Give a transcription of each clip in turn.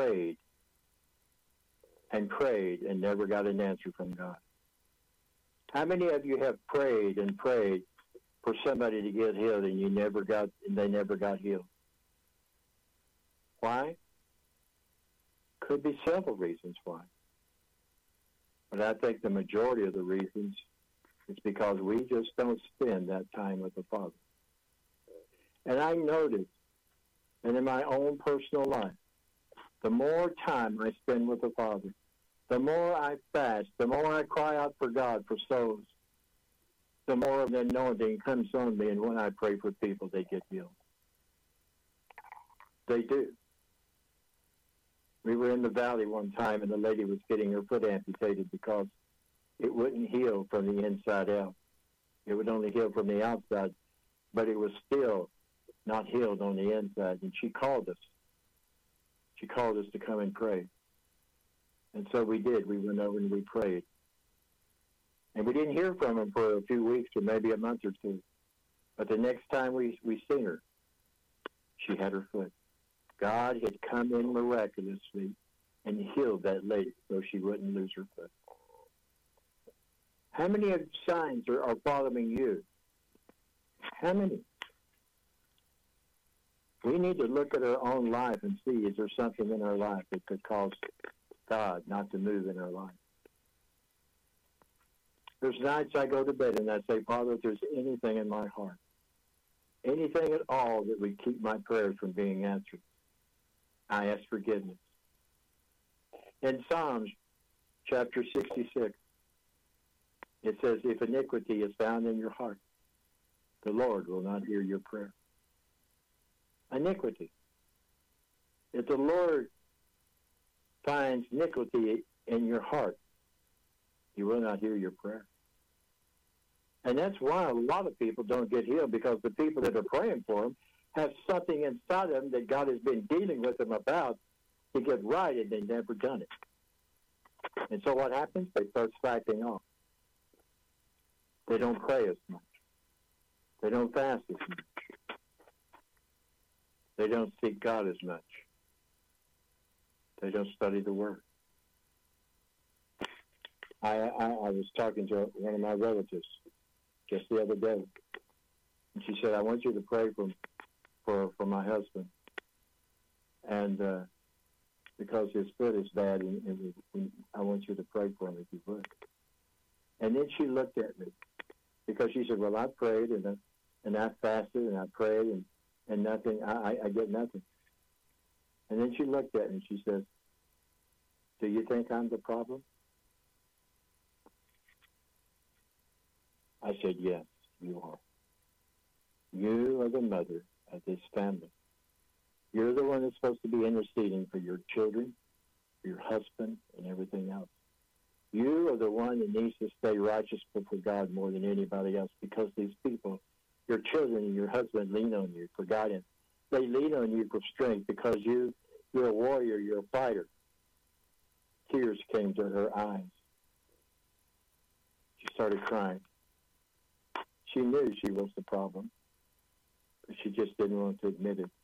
prayed and prayed and never got an answer from God? How many of you have prayed and prayed for somebody to get healed and they never got healed? Why? Could be several reasons why. But I think the majority of the reasons is because we just don't spend that time with the Father. And I noticed, and in my own personal life, the more time I spend with the Father, the more I fast, the more I cry out for God for souls, the more of the anointing comes on me. And when I pray for people, they get healed. They do. We were in the valley one time, and the lady was getting her foot amputated because it wouldn't heal from the inside out. It would only heal from the outside, but it was still not healed on the inside. And she called us. She called us to come and pray. And so we did. We went over and we prayed. And we didn't hear from him for a few weeks or maybe a month or two. But the next time we seen her, she had her foot. God had come in miraculously and healed that lady so she wouldn't lose her foot. How many of signs are following you? How many? We need to look at our own life and see, is there something in our life that could cause God not to move in our life? There's nights I go to bed and I say, Father, if there's anything in my heart, anything at all that would keep my prayers from being answered, I ask forgiveness. In Psalms chapter 66, it says, if iniquity is found in your heart, the Lord will not hear your prayer. Iniquity. If the Lord finds iniquity in your heart, he will not hear your prayer. And that's why a lot of people don't get healed, because the people that are praying for them have something inside of them that God has been dealing with them about to get right, and they've never done it. And so what happens? They start slacking off. They don't pray as much. They don't fast as much. They don't seek God as much. They don't study the Word. I was talking to one of my relatives just the other day, and she said, I want you to pray for my husband, and because his foot is bad, and I want you to pray for him if you would. And then she looked at me, because she said, well, I prayed, and I fasted, and I prayed, and nothing, I get nothing. And then she looked at me, and she says, do you think I'm the problem? I said, yes, you are. You are the mother of this family. You're the one that's supposed to be interceding for your children, for your husband, and everything else. You are the one that needs to stay righteous before God more than anybody else, because these people, your children and your husband, lean on you for guidance. They lean on you for strength because you're a warrior, you're a fighter. Tears came to her eyes. She started crying. She knew she was the problem, but she just didn't want to admit it.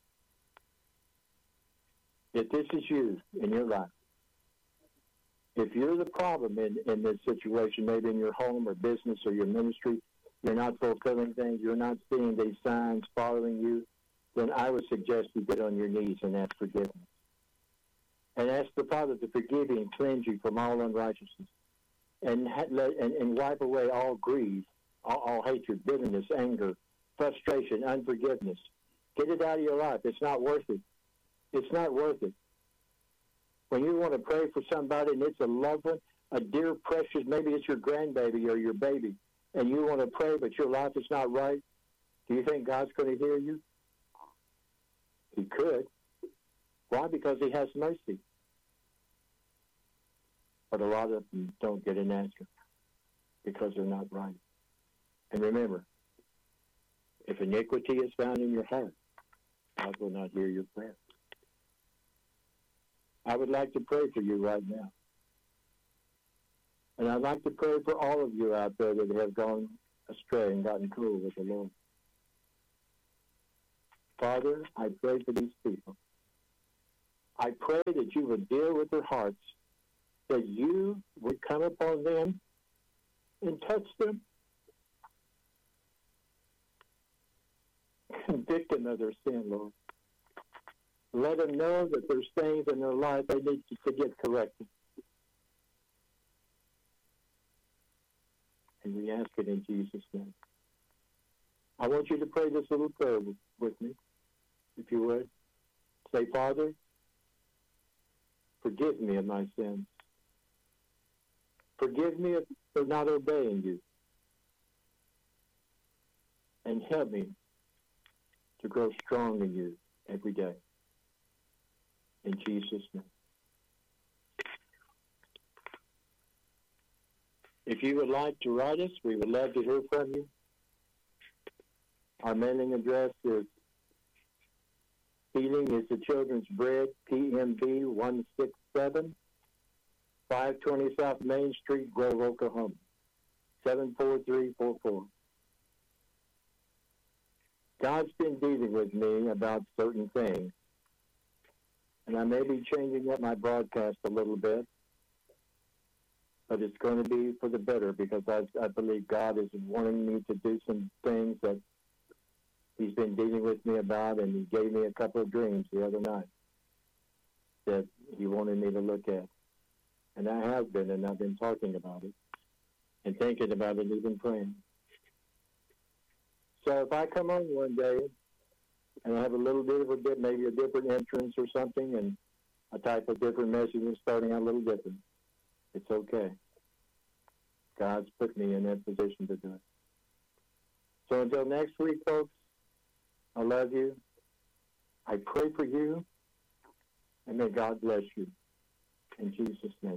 If this is you in your life, if you're the problem in this situation, maybe in your home or business or your ministry, you're not fulfilling things, you're not seeing these signs following you, then I would suggest you get on your knees and ask forgiveness. And ask the Father to forgive you and cleanse you from all unrighteousness. And wipe away all greed, all hatred, bitterness, anger, frustration, unforgiveness. Get it out of your life. It's not worth it. It's not worth it. When you want to pray for somebody and it's a loved one, a dear, precious, maybe it's your grandbaby or your baby, and you want to pray but your life is not right, do you think God's going to hear you? He could. Why? Because he has mercy. But a lot of them don't get an answer because they're not right. And remember, if iniquity is found in your heart, God will not hear your prayer. I would like to pray for you right now. And I'd like to pray for all of you out there that have gone astray and gotten cool with the Lord. Father, I pray for these people. I pray that you would deal with their hearts, that you would come upon them and touch them, convict them of their sin, Lord. Let them know that there's things in their life they need to get corrected. And we ask it in Jesus' name. I want you to pray this little prayer with me, if you would. Say, Father, forgive me of my sins. Forgive me for not obeying you. And help me to grow strong in you every day. In Jesus' name. If you would like to write us, we would love to hear from you. Our mailing address is Healing is the Children's Bread, PMB 167, 520 South Main Street, Grove, Oklahoma, 74344. God's been dealing with me about certain things, and I may be changing up my broadcast a little bit, but it's going to be for the better because I believe God is wanting me to do some things that He's been dealing with me about, and He gave me a couple of dreams the other night that He wanted me to look at. And I have been, and I've been talking about it and thinking about it, even praying. So if I come on one day and I have a little bit of maybe a different entrance or something, and a type of different message is starting out a little different, it's okay. God's put me in that position to do it. So until next week, folks, I love you. I pray for you, and may God bless you. In Jesus' name.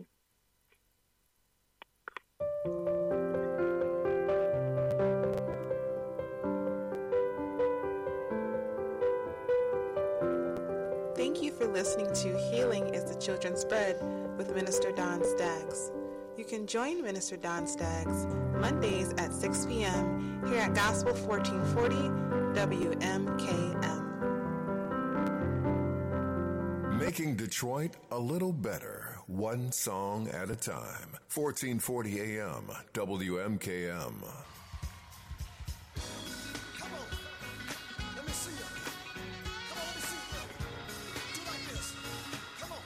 Thank you for listening to Healing is the Children's Bread with Minister Don Staggs. You can join Minister Don Staggs Mondays at 6 p.m. here at Gospel 1440 WMKM. Making Detroit a little better, one song at a time. 1440 AM, WMKM.